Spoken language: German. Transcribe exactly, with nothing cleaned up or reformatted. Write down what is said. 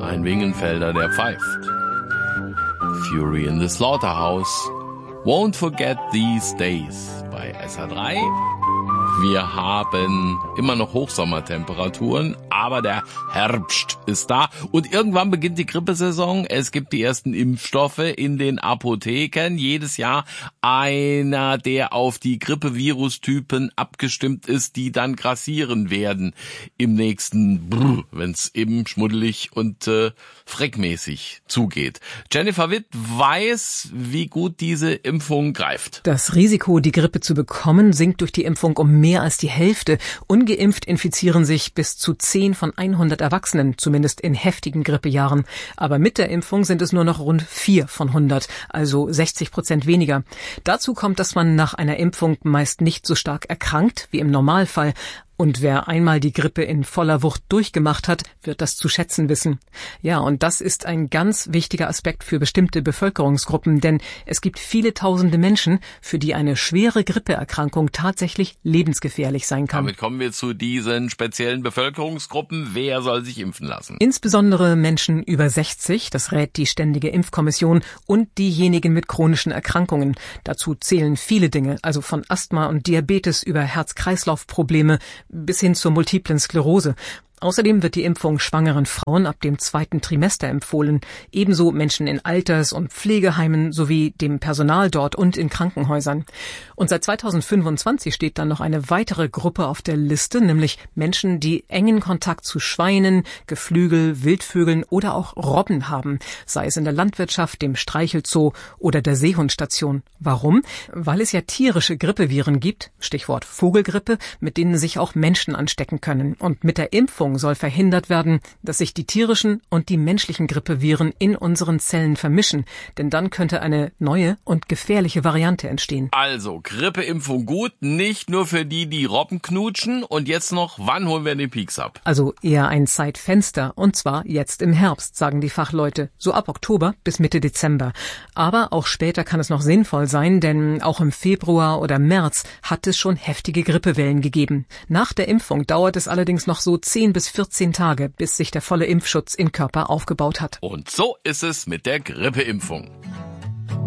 Ein Wingenfelder, der pfeift. Fury in the Slaughterhouse. Won't Forget These Days bei S H drei. Wir haben immer noch Hochsommertemperaturen, aber der Herbst ist da und irgendwann beginnt die Grippesaison. Es gibt die ersten Impfstoffe in den Apotheken. Jedes Jahr einer, der auf die Grippevirustypen abgestimmt ist, die dann grassieren werden im nächsten Brrr, wenn es eben schmuddelig und äh, freckmäßig zugeht. Jennifer Witt weiß, wie gut diese Impfung greift. Das Risiko, die Grippe zu bekommen, sinkt durch die Impfung um mehr als die Hälfte. Ungeimpft infizieren sich bis zu zehn von hundert Erwachsenen, zumindest in heftigen Grippejahren. Aber mit der Impfung sind es nur noch rund vier von hundert, also sechzig Prozent weniger. Dazu kommt, dass man nach einer Impfung meist nicht so stark erkrankt wie im Normalfall. Und wer einmal die Grippe in voller Wucht durchgemacht hat, wird das zu schätzen wissen. Ja, und das ist ein ganz wichtiger Aspekt für bestimmte Bevölkerungsgruppen, denn es gibt viele tausende Menschen, für die eine schwere Grippeerkrankung tatsächlich lebensgefährlich sein kann. Damit kommen wir zu diesen speziellen Bevölkerungsgruppen. Wer soll sich impfen lassen? Insbesondere Menschen über sechzig, das rät die Ständige Impfkommission, und diejenigen mit chronischen Erkrankungen. Dazu zählen viele Dinge, also von Asthma und Diabetes über Herz-Kreislauf-Probleme bis hin zur multiplen Sklerose. Außerdem wird die Impfung schwangeren Frauen ab dem zweiten Trimester empfohlen, ebenso Menschen in Alters- und Pflegeheimen sowie dem Personal dort und in Krankenhäusern. Und seit zweitausendfünfundzwanzig steht dann noch eine weitere Gruppe auf der Liste, nämlich Menschen, die engen Kontakt zu Schweinen, Geflügel, Wildvögeln oder auch Robben haben, sei es in der Landwirtschaft, dem Streichelzoo oder der Seehundstation. Warum? Weil es ja tierische Grippeviren gibt, Stichwort Vogelgrippe, mit denen sich auch Menschen anstecken können. Und mit der Impfung soll verhindert werden, dass sich die tierischen und die menschlichen Grippeviren in unseren Zellen vermischen, denn dann könnte eine neue und gefährliche Variante entstehen. Also, Grippeimpfung gut, nicht nur für die, die Robben knutschen. Und jetzt noch, wann holen wir den Pieks ab? Also eher ein Zeitfenster, und zwar jetzt im Herbst, sagen die Fachleute, so ab Oktober bis Mitte Dezember. Aber auch später kann es noch sinnvoll sein, denn auch im Februar oder März hat es schon heftige Grippewellen gegeben. Nach der Impfung dauert es allerdings noch so zehn bis vierzehn Tage, bis sich der volle Impfschutz im Körper aufgebaut hat. Und so ist es mit der Grippeimpfung.